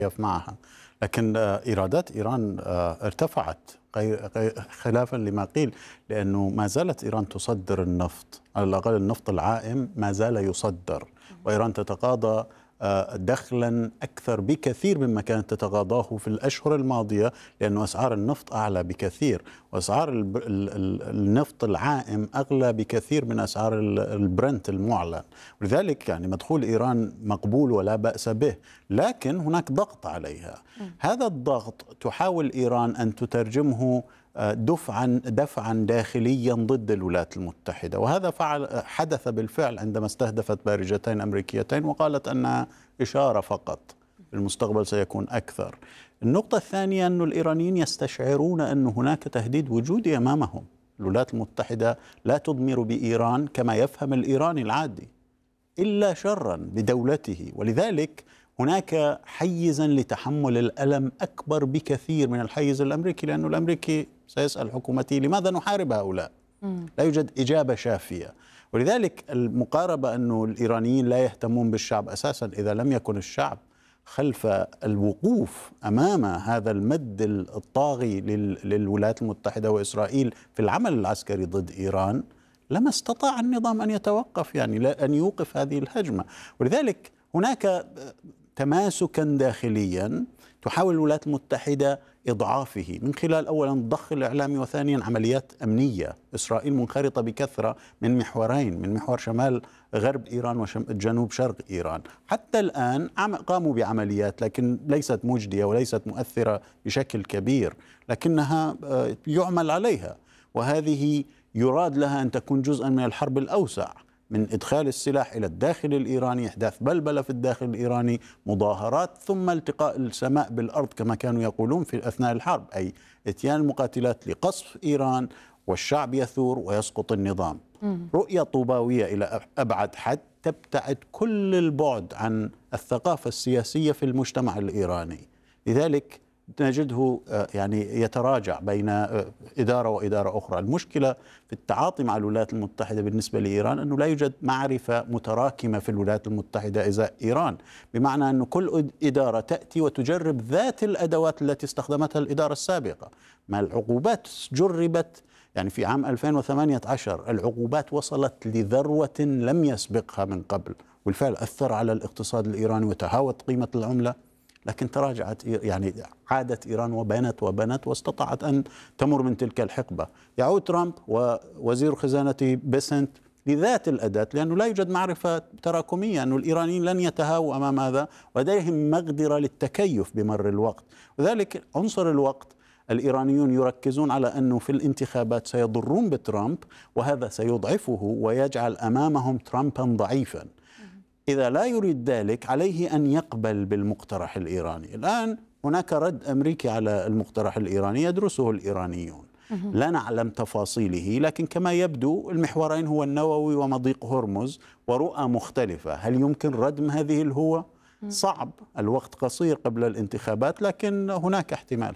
معها. لكن إيرادات إيران ارتفعت خلافا لما قيل، لأنه ما زالت إيران تصدر النفط، على الأقل النفط العائم ما زال يصدر، وإيران تتقاضى دخلا أكثر بكثير مما كانت تتقاضاه في الأشهر الماضية، لأن أسعار النفط أعلى بكثير، وأسعار النفط العائم أغلى بكثير من أسعار البرنت المعلن. ولذلك يعني مدخول إيران مقبول ولا بأس به، لكن هناك ضغط عليها. هذا الضغط تحاول إيران أن تترجمه دفعا داخليا ضد الولايات المتحدة، وهذا حدث بالفعل عندما استهدفت بارجتين أمريكيتين وقالت أنها إشارة فقط، المستقبل سيكون أكثر. النقطة الثانية أن الإيرانيين يستشعرون أن هناك تهديد وجودي أمامهم. الولايات المتحدة لا تضمر بإيران كما يفهم الإيراني العادي إلا شرا بدولته، ولذلك هناك حيزا لتحمل الألم أكبر بكثير من الحيز الأمريكي، لأنه الأمريكي سيسأل حكومته لماذا نحارب هؤلاء؟ لا يوجد إجابة شافية. ولذلك المقاربة أنه الإيرانيين لا يهتمون بالشعب أساسا إذا لم يكن الشعب خلف الوقوف أمام هذا المد الطاغي للولايات المتحدة وإسرائيل في العمل العسكري ضد إيران، لما استطاع النظام أن يتوقف، يعني أن يوقف هذه الهجمة. ولذلك هناك تماسكا داخليا تحاول الولايات المتحدة إضعافه من خلال أولا الضخ الإعلامي، وثانيا عمليات أمنية. إسرائيل منخرطة بكثرة من محورين، من محور شمال غرب إيران وجنوب شرق إيران. حتى الآن قاموا بعمليات لكن ليست مجدية وليست مؤثرة بشكل كبير، لكنها يعمل عليها، وهذه يراد لها أن تكون جزءا من الحرب الأوسع، من إدخال السلاح إلى الداخل الإيراني، إحداث بلبلة في الداخل الإيراني، مظاهرات، ثم التقاء السماء بالأرض كما كانوا يقولون في أثناء الحرب، أي إتيان المقاتلات لقصف إيران والشعب يثور ويسقط النظام. رؤية طوباوية إلى أبعد حد تبتعد كل البعد عن الثقافة السياسية في المجتمع الإيراني. لذلك نجده يعني يتراجع بين إدارة وإدارة أخرى. المشكلة في التعاطي مع الولايات المتحدة بالنسبة لإيران أنه لا يوجد معرفة متراكمة في الولايات المتحدة إزاء إيران، بمعنى أن كل إدارة تأتي وتجرب ذات الأدوات التي استخدمتها الإدارة السابقة. ما العقوبات جربت، يعني في عام 2018 العقوبات وصلت لذروة لم يسبقها من قبل، والفعل أثر على الاقتصاد الإيراني وتهاوت قيمة العملة، لكن تراجعت، يعني عادت إيران وبنت واستطاعت أن تمر من تلك الحقبة. يعود ترامب ووزير خزانته بيسنت لذات الأداة، لأنه لا يوجد معرفة تراكمية أن الإيرانيين لن يتهاووا أمام هذا، ولديهم مقدرة للتكيف بمر الوقت. وذلك عنصر الوقت الإيرانيون يركزون على أنه في الانتخابات سيضرون بترامب، وهذا سيضعفه ويجعل أمامهم ترامبا ضعيفا. إذا لا يريد ذلك عليه أن يقبل بالمقترح الإيراني. الآن هناك رد أمريكي على المقترح الإيراني يدرسه الإيرانيون، لا نعلم تفاصيله، لكن كما يبدو المحورين هو النووي ومضيق هرمز، ورؤى مختلفة. هل يمكن ردم هذه الهوة؟ صعب، الوقت قصير قبل الانتخابات، لكن هناك احتمال.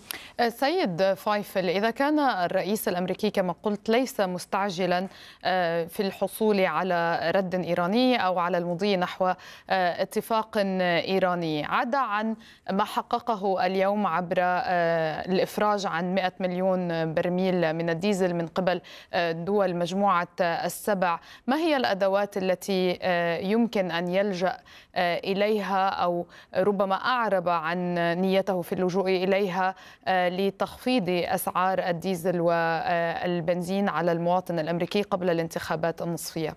سيد فايفل، إذا كان الرئيس الأمريكي كما قلت ليس مستعجلا في الحصول على رد إيراني أو على المضي نحو اتفاق إيراني، عدا عن ما حققه اليوم عبر الإفراج عن 100 مليون برميل من الديزل من قبل دول مجموعة السبع، ما هي الأدوات التي يمكن أن يلجأ إليها أو ربما أعرب عن نيته في اللجوء إليها لتخفيض أسعار الديزل والبنزين على المواطن الأمريكي قبل الانتخابات النصفية؟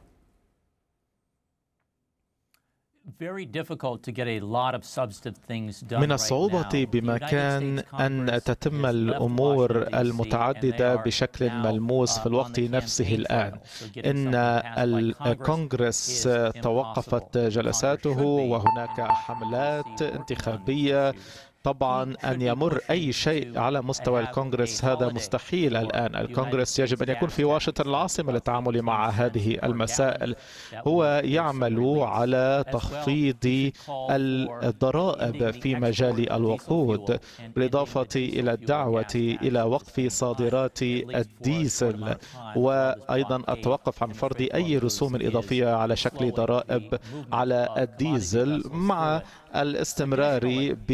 من الصعوبة بمكان أن تتم الأمور المتعددة بشكل ملموس في الوقت نفسه الآن. إن الكونغرس توقفت جلساته وهناك حملات انتخابية. طبعا أن يمر أي شيء على مستوى الكونغرس هذا مستحيل الآن. الكونغرس يجب أن يكون في واشنطن العاصمة للتعامل مع هذه المسائل. هو يعمل على تخفيض الضرائب في مجال الوقود، بالإضافة إلى الدعوة إلى وقف صادرات الديزل، وأيضا التوقف عن فرض أي رسوم إضافية على شكل ضرائب على الديزل، مع الاستمرار